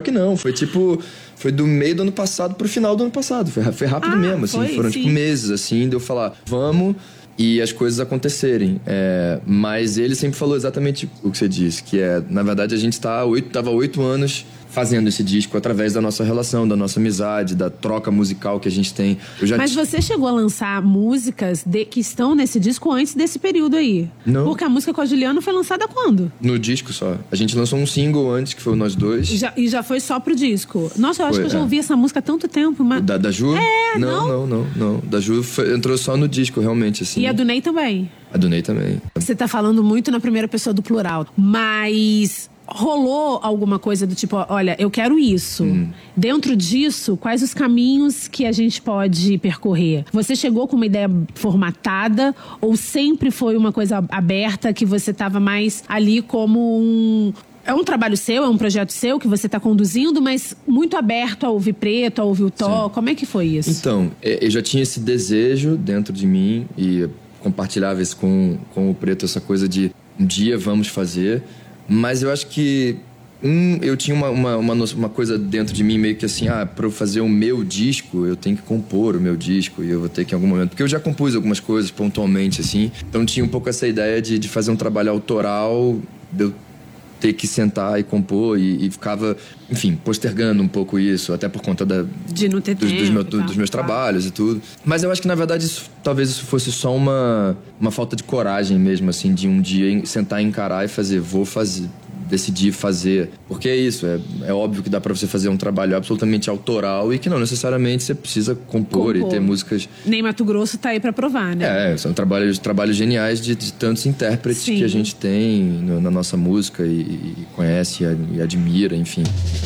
que não. Foi tipo... Foi do meio do ano passado pro final do ano passado. Foi rápido mesmo, assim. Foram tipo meses, assim, de eu falar, vamos... E as coisas acontecerem. Mas ele sempre falou exatamente o que você disse, que na verdade, a gente tava 8 anos fazendo esse disco através da nossa relação, da nossa amizade, da troca musical que a gente tem. Mas você chegou a lançar músicas que estão nesse disco antes desse período aí? Não. Porque a música com a Juliana foi lançada quando? No disco só. A gente lançou um single antes, que foi o Nós Dois. E já foi só pro disco? Nossa, eu acho que eu já ouvi essa música há tanto tempo. Mas... Da Ju? Não. Da Ju entrou só no disco, realmente, assim. E a do Ney também? A do Ney também. Você tá falando muito na primeira pessoa do plural. Mas... rolou alguma coisa do tipo, olha, eu quero isso. Dentro disso, quais os caminhos que a gente pode percorrer? Você chegou com uma ideia formatada ou sempre foi uma coisa aberta que você estava mais ali como é um trabalho seu, é um projeto seu que você está conduzindo, mas muito aberto a ouvir Preto, a ouvir o Tó? Como é que foi isso? Então, eu já tinha esse desejo dentro de mim e compartilhava isso com o Preto, essa coisa de um dia vamos fazer. Mas eu acho que eu tinha uma coisa dentro de mim meio que assim, para eu fazer o meu disco, eu tenho que compor o meu disco e eu vou ter que em algum momento... Porque eu já compus algumas coisas pontualmente, assim. Então tinha um pouco essa ideia de fazer um trabalho autoral, de eu ter que sentar e compor e ficava, enfim, postergando um pouco isso, até por conta de não ter dos meus trabalhos e tudo. Mas eu acho que, na verdade, talvez isso fosse só uma falta de coragem mesmo, assim, de um dia sentar e encarar e fazer, decidir fazer. Porque é isso, é óbvio que dá pra você fazer um trabalho absolutamente autoral e que não necessariamente você precisa compor. E ter músicas... Nem Mato Grosso tá aí pra provar, né? São trabalhos geniais de tantos intérpretes que a gente tem na nossa música e conhece e admira, enfim.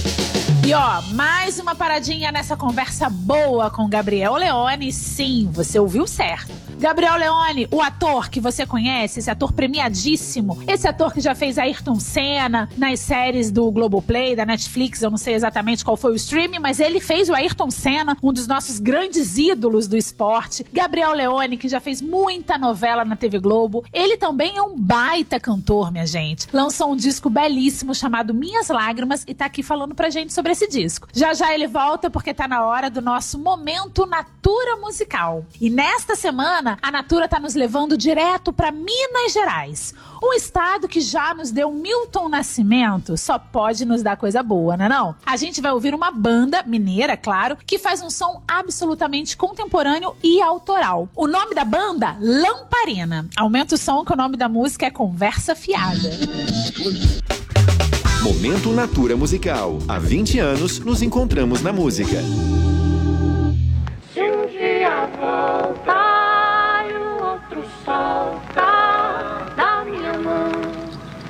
E mais uma paradinha nessa conversa boa com Gabriel Leone. Sim, você ouviu certo. Gabriel Leone, o ator que você conhece, esse ator premiadíssimo, esse ator que já fez Ayrton Senna nas séries do Globoplay, da Netflix, eu não sei exatamente qual foi o streaming, mas ele fez o Ayrton Senna, um dos nossos grandes ídolos do esporte. Gabriel Leone, que já fez muita novela na TV Globo, ele também é um baita cantor, minha gente. Lançou um disco belíssimo chamado Minhas Lágrimas e tá aqui falando pra gente sobre esse disco. Já já ele volta porque tá na hora do nosso Momento Natura Musical. E nesta semana, a Natura tá nos levando direto pra Minas Gerais. Um estado que já nos deu Milton Nascimento, só pode nos dar coisa boa, né não? A gente vai ouvir uma banda mineira, claro, que faz um som absolutamente contemporâneo e autoral. O nome da banda? Lamparina. Aumenta o som que o nome da música é Conversa Fiada. Momento Natura Musical. Há 20 anos nos encontramos na música.